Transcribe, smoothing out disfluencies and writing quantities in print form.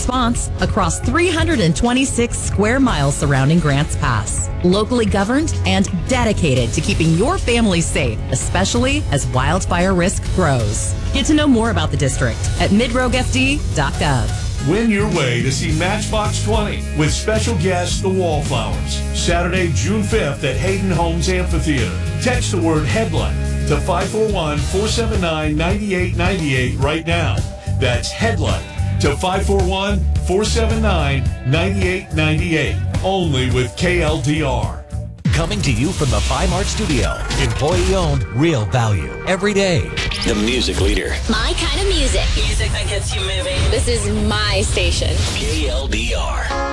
response across 326 square miles surrounding Grants Pass. Locally governed and dedicated to keeping your family safe, especially as wildfire risk grows. Get to know more about the district at midroguefd.gov. Win your way to see Matchbox 20 with special guest The Wallflowers, Saturday, June 5th at Hayden Homes Amphitheater. Text the word Headlight to 541-479-9898 right now. That's Headlight to 541-479-9898. Only with KLDR. Coming to you from the Bi-Mart studio. Employee-owned, real value. Every day. The music leader. My kind of music. Music that gets you moving. This is my station. KLDR.